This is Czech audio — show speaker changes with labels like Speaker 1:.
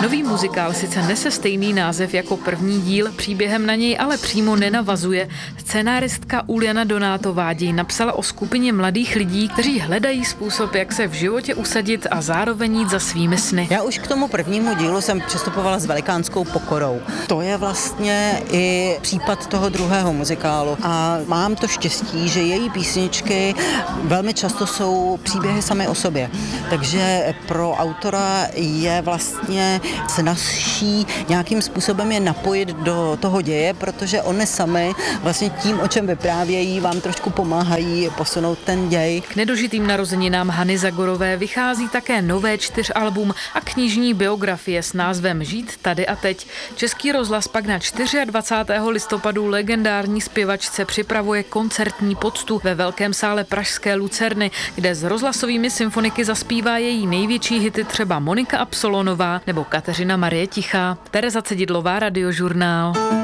Speaker 1: Nový muzikál sice nese stejný název jako první díl, příběhem na něj ale přímo nenavazuje. Scenáristka Uliana Donátová děj napsala o skupině mladých lidí, kteří hledají způsob, jak se v životě usadit a zároveň jít za svými sny.
Speaker 2: Já už k tomu prvnímu dílu jsem přistupovala s velikánskou pokorou. To je vlastně i případ toho druhého muzikálu. A mám to štěstí, že její písničky velmi často jsou příběhy samy o sobě. Takže pro autora je vlastně snazší nějakým způsobem je napojit do toho děje, protože oni sami vlastně tím, o čem vyprávějí, vám trošku pomáhají posunout ten děj.
Speaker 1: K nedožitým narozeninám Hany Zagorové vychází také nové 4album a knižní biografie s názvem Žít tady a teď. Český rozhlas pak na 24. listopadu legendární zpěvačce připravuje koncertní poctu ve velkém sále pražské Lucerny, kde s rozhlasovými symfoniky zaspívá její největší hity třeba Monika Absolonová nebo Kateřina Marie Tichá. Tereza Cedidlová, Radiožurnál.